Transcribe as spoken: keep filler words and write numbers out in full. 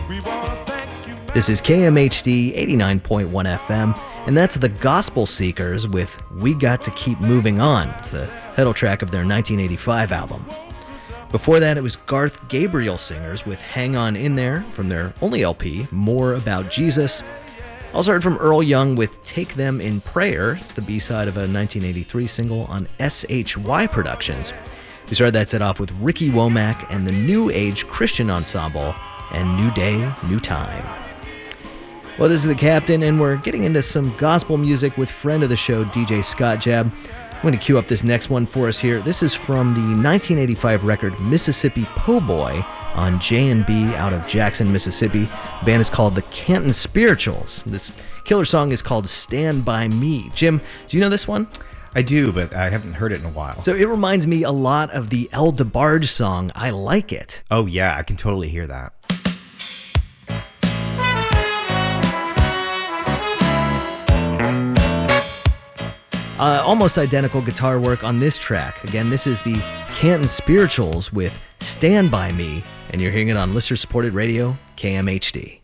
This is K M H D eighty-nine point one F M, and that's the Gospel Seekers with We Got to Keep Moving On. It's the title track of their nineteen eighty-five album. Before that, it was Garth Gabriel Singers with Hang On In There from their only L P, More About Jesus. Also heard from Earl Young with Take Them in Prayer. It's the B-side of a nineteen eighty-three single on S H Y Productions. We started that set off with Ricky Womack and the New Age Christian Ensemble and New Day, New Time. Well, this is the Captain, and we're getting into some gospel music with friend of the show, D J Scott Jab. I'm going to cue up this next one for us here. This is from the nineteen eighty-five record Mississippi Po' Boy on J and B out of Jackson, Mississippi. The band is called the Canton Spirituals. This killer song is called Stand By Me. Jim, do you know this one? I do, but I haven't heard it in a while. So it reminds me a lot of the El DeBarge song, I Like It. Oh yeah, I can totally hear that. Uh, almost identical guitar work on this track. Again, this is the Canton Spirituals with Stand By Me, and you're hearing it on listener-supported radio, K M H D.